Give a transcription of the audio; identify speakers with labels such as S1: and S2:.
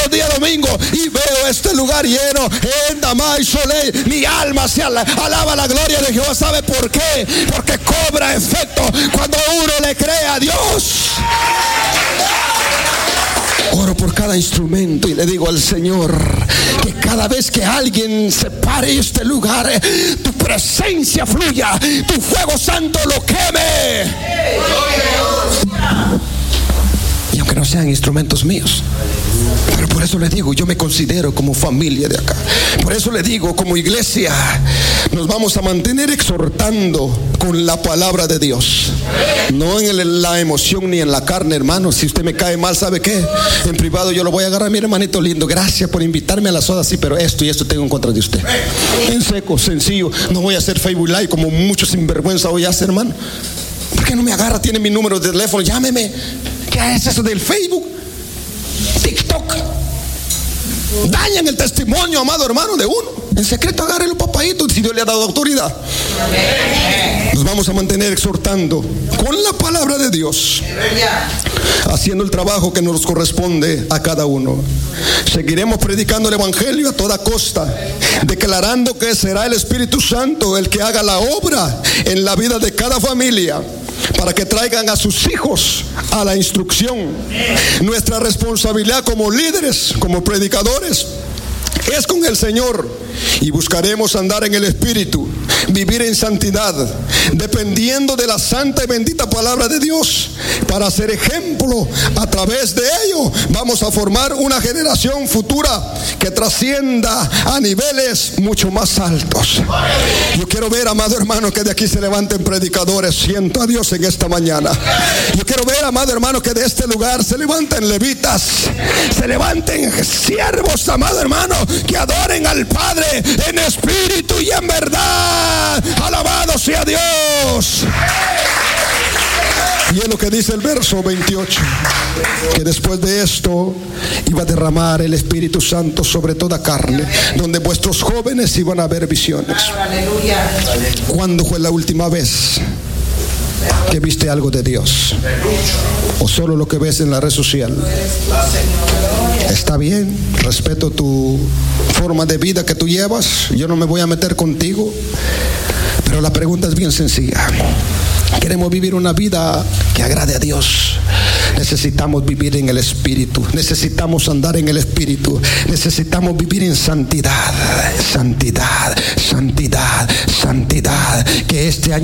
S1: los días domingos y veo este lugar lleno. En Damay Soleil, mi alma se alaba la gloria de Jehová. ¿Sabe por qué? Porque cobra efecto cuando uno le cree a Dios. Oro por cada instrumento y le digo al Señor que cada vez que alguien se pare en este lugar, tu presencia fluya, tu fuego santo lo queme. Y aunque no sean instrumentos míos, pero por eso le digo, yo me considero como familia de acá. Por eso le digo, como iglesia, nos vamos a mantener exhortando con la palabra de Dios. No en la emoción ni en la carne, hermano. Si usted me cae mal, ¿sabe qué? En privado yo lo voy a agarrar. Mire, hermanito lindo, gracias por invitarme a la soda. Sí, pero esto y esto tengo en contra de usted. En seco, sencillo. No voy a hacer Facebook Live como muchos sinvergüenza hoy hace, hermano. ¿Por qué no me agarra? Tiene mi número de teléfono, llámeme. ¿Qué es eso del Facebook? TikTok. Dañan el testimonio, amado hermano, de uno. En secreto agárrelo, papadito, si Dios le ha dado autoridad. Nos vamos a mantener exhortando con la palabra de Dios, haciendo el trabajo que nos corresponde a cada uno. Seguiremos predicando el evangelio a toda costa, declarando que será el Espíritu Santo el que haga la obra en la vida de cada familia, para que traigan a sus hijos a la instrucción. Nuestra responsabilidad como líderes, como predicadores, es con el Señor, y buscaremos andar en el Espíritu, vivir en santidad, dependiendo de la santa y bendita palabra de Dios, para ser ejemplo. A través de ello vamos a formar una generación futura que trascienda a niveles mucho más altos. Yo quiero ver, amado hermano, que de aquí se levanten predicadores. Siento a Dios en esta mañana. Yo quiero ver, amado hermano, que de este lugar se levanten levitas, se levanten siervos, amado hermano, que adoren al Padre en espíritu y en verdad. Alabado sea Dios. Y es lo que dice el verso 28, que después de esto iba a derramar el Espíritu Santo sobre toda carne, donde vuestros jóvenes iban a ver visiones. ¿Cuándo fue la última vez que viste algo de Dios? ¿O solo lo que ves en la red social? Está bien, respeto tu forma de vida que tú llevas, yo no me voy a meter contigo, pero la pregunta es bien sencilla. Queremos vivir una vida que agrade a Dios. Necesitamos vivir en el Espíritu, necesitamos andar en el Espíritu, necesitamos vivir en santidad, santidad, santidad, santidad. Que este año